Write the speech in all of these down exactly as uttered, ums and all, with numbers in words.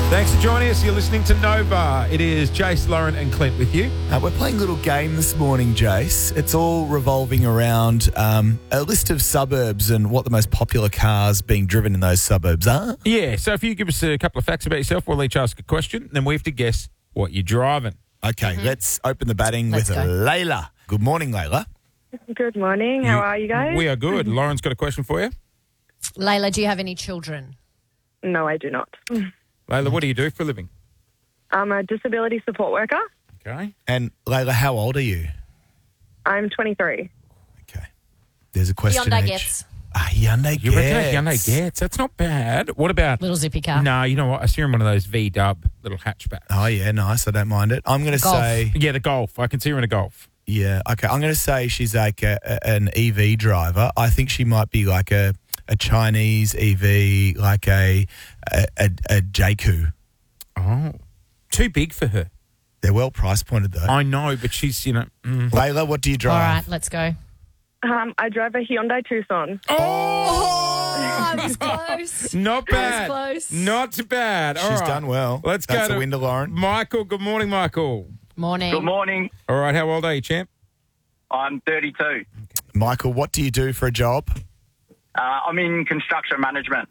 Thanks for joining us. You're listening to Nova. It is Jace, Lauren and Clint with you. Uh, we're playing a little game this morning, Jace. It's all revolving around um, a list of suburbs and what the most popular cars being driven in those suburbs are. Yeah, so if you give us a couple of facts about yourself, we'll each ask a question, then we have to guess what you're driving. Okay, mm-hmm. let's open the batting Let's with go. Layla. Good morning, Layla. Good morning. How are you guys? We are good. Lauren's got a question for you. Layla, do you have any children? No, I do not. Layla, what do you do for a living? I'm a disability support worker. Okay. And Layla, how old are you? I'm twenty-three. Okay. There's a question Hyundai each. Getz. Ah, Hyundai You reckon a Getz. Hyundai Getz? That's not bad. What about... Little zippy car. No, you know what? I see her in one of those V-dub little hatchbacks. Oh, yeah, nice. I don't mind it. I'm going to Golf. say... Yeah, the Golf. I can see her in a Golf. Yeah, okay. I'm going to say she's like a, a, an E V driver. I think she might be like a, a Chinese E V, like a a, a, a J Q. Oh. Too big for her. They're well price pointed though. I know, but she's, you know... Mm. Layla, what do you All drive? right, let's go. Um, I drive a Hyundai Tucson. Oh! Oh, I was close. Not bad. close. Not bad. All She's right. done well. Let's That's go a to win to Lauren. Michael. Good morning, Michael. Morning. Good morning. All right, how old are you, champ? I'm thirty-two. Michael, what do you do for a job? Uh, I'm in construction management.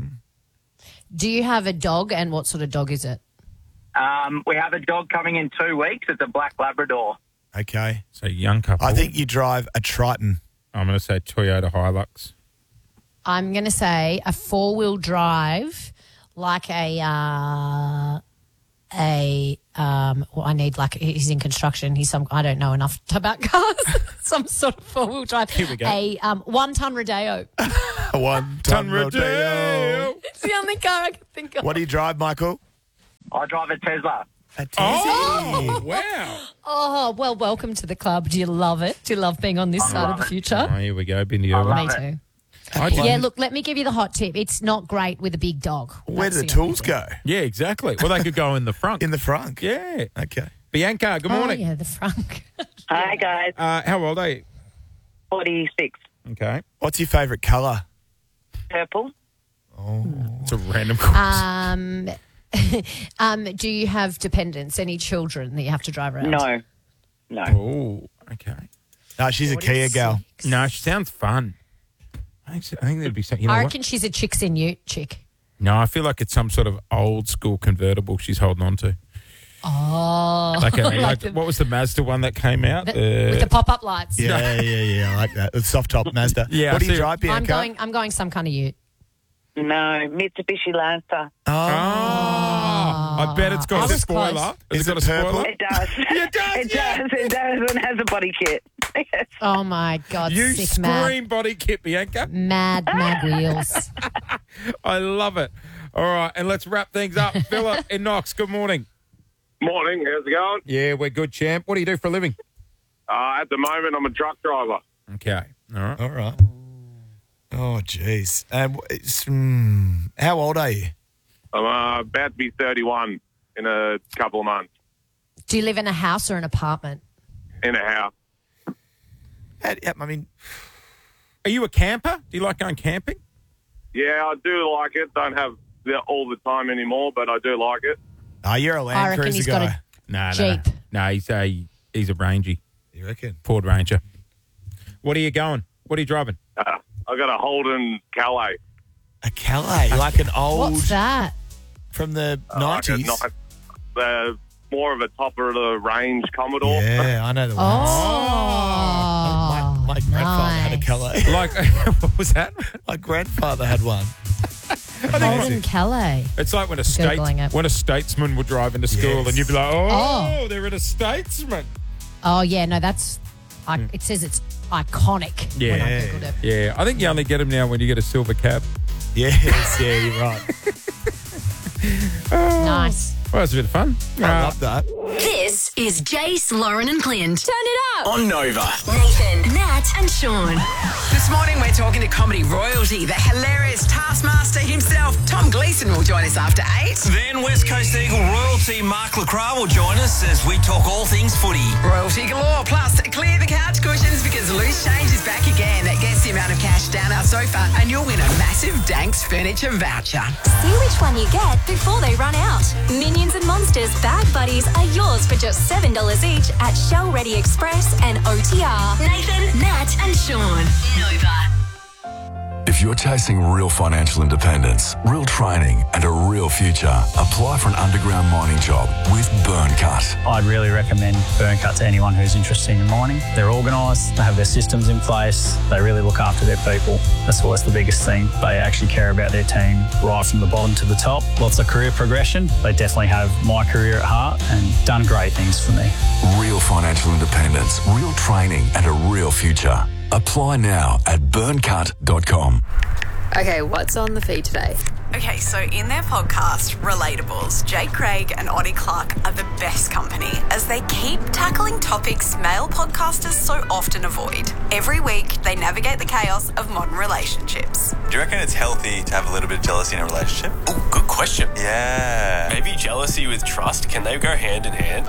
Do you have a dog, and what sort of dog is it? Um, we have a dog coming in two weeks. It's a black Labrador. Okay. So young couple. I think you drive a Triton. I'm going to say Toyota Hilux. I'm going to say a four-wheel drive, like a uh, a. Um, well, I need like he's in construction. He's some. I don't know enough about cars. Some sort of four-wheel drive. Here we go. A um, one-ton Rodeo. One Ton ton Rodeo. Rodeo. It's the only car I can think of. What do you drive, Michael? I drive a Tesla. A Tesla. Oh, wow. Oh, well, welcome to the club. Do you love it? Do you love being on this side of love the it. future? Oh, here we go. Been to I your love Me it. too. I do- Yeah, look, let me give you the hot tip. It's not great with a big dog. Where do That's the only tools thing. go? Yeah, exactly. Well, they could go in the front. In the front. Yeah. Okay. Bianca, good Oh, morning. yeah, the front. Hi, guys. Uh, how old are you? forty-six. Okay. What's your favourite colour? Purple. It's a random question. um, um, do you have dependents, any children that you have to drive around? No. No. Oh, okay. No, she's a Kia gal. No, she sounds fun. I think, so- I think there'd be something. You know I what? reckon she's a chicks in ute chick. No, I feel like it's some sort of old school convertible she's holding on to. Oh. Like, a, Like like the- what was the Mazda one that came out? The- Uh, with the pop-up lights. Yeah, yeah, yeah. I like that. The soft top Mazda. Yeah, What I do you see it. drive, Bianca? I'm going. I'm going some kind of ute. No. Mitsubishi Lancer. Oh. oh, I bet it's I got a was spoiler. close. Has Is it got it a purple? spoiler? It does. It does, It yeah. does. It does. And has a body kit. Oh my God! You sick scream mad, body kit, Bianca. mad, mad wheels. I love it. All right, and let's wrap things up. Philip in Knox, good morning. Morning, how's it going? Yeah, we're good, champ. What do you do for a living? Uh, at the moment, I'm a truck driver. Okay. All right. All right. Oh, jeez. Um, it's, mm, how old are you? I'm uh, about to be thirty-one in a couple of months Do you live in a house or an apartment? in a house. How- I mean, Are you a camper? Do you like going camping? Yeah, I do like it. Don't have it all the time anymore, but I do like it. oh, you're a I Land reckon Cruiser he's guy. got a No, no, Jeep. no. No, he's a he's a Rangy, You reckon? Ford Ranger. What are you going? What are you driving? Uh, I got a Holden Calais. A Calais, like an old What's that? from the Uh, like a nineties. nice- uh, more of a top of the range Commodore. Yeah, I know the one. Oh, my, my grandfather had a nice. Calais. Like, what was that? My grandfather had one. Holden Calais. It's like when a state, Googling it. when a statesman would drive into school, Yes. and you'd be like, "Oh, Oh. they're in a statesman." Oh yeah, no, that's. I, It says it's iconic. When I Yeah, googled it. yeah. I think you only get them now when you get a silver cab. Yes, yeah, you're right. Nice. Well, it's a bit of fun. I Uh, love that. This is Jace, Lauren and Clint. Turn it up. On Nova. Nathan, Nat and Sean. This morning we're talking to comedy royalty. The hilarious taskmaster himself, Tom Gleeson, will join us after eight. Then West Coast Eagle royalty Mark Lacroix will join us as we talk all things footy. Royalty galore. Plus, clear the couch cushions because Loose Change is back again. Guess the amount of cash down our sofa and you'll win a massive Danks furniture voucher. See which one you get before they run out. Minions and Monsters Bag Buddies are yours for just seven dollars each at Shell Ready Express and O T R. Nathan, Nat and Sean. Nova. If you're chasing real financial independence, real training and a real future, apply for an underground mining job with Burncut. I'd really recommend Burncut to anyone who's interested in mining. They're organised, they have their systems in place, they really look after their people. That's always the biggest thing. They actually care about their team right from the bottom to the top. Lots of career progression. They definitely have my career at heart and done great things for me. Real financial independence, real training and a real future. Apply now at burncut dot com. Okay, what's on the feed today? Okay, so in their podcast, Relatables, Jake Craig and Oddie Clark are the best company as they keep tackling topics male podcasters so often avoid. Every week, they navigate the chaos of modern relationships. Do you reckon it's healthy to have a little bit of jealousy in a relationship? Oh, good question. Yeah. Maybe jealousy with trust, can they go hand in hand?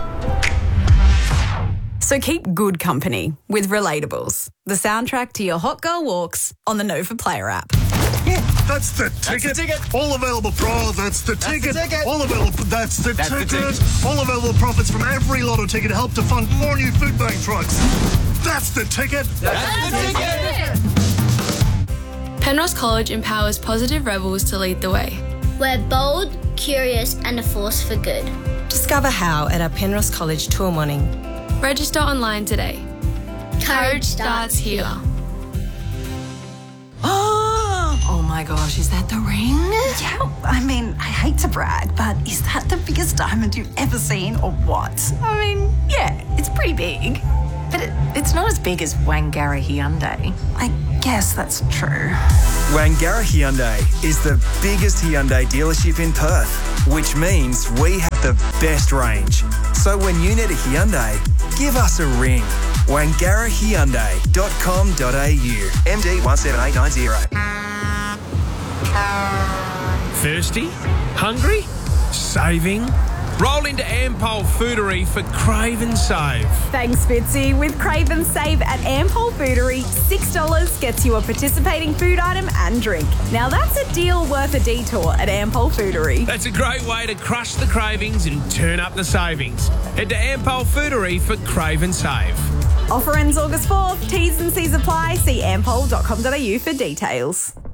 So keep good company with Relatables, the soundtrack to your hot girl walks on the Nova Player app. Yeah, that's the ticket. That's the ticket. All available pro. That's the ticket. That's the ticket. All available. That's the That's the ticket. ticket. All available profits from every lotto ticket help to fund more new food bank trucks. That's the ticket. That's the ticket. Penrose College empowers positive rebels to lead the way. We're bold, curious, and a force for good. Discover how at our Penrose College tour morning. Register online today. Courage starts here. Oh, oh my gosh, is that the ring? Yeah, I mean, I hate to brag, but is that the biggest diamond you've ever seen or what? I mean, yeah, it's pretty big. But it, it's not as big as Wangara Hyundai. I guess that's true. Wangara Hyundai is the biggest Hyundai dealership in Perth, which means we have the best range. So when you need a Hyundai, give us a ring. wangara hyundai dot com dot a u. M D one seven eight nine zero. Thirsty? Hungry? Saving? Roll into Ampol Foodery for Crave and Save. Thanks, Fitzy. With Crave and Save at Ampol Foodery, six dollars gets you a participating food item and drink. Now that's a deal worth a detour at Ampol Foodery. That's a great way to crush the cravings and turn up the savings. Head to Ampol Foodery for Crave and Save. Offer ends August fourth. T's and C's apply. See ampol dot com dot a u for details.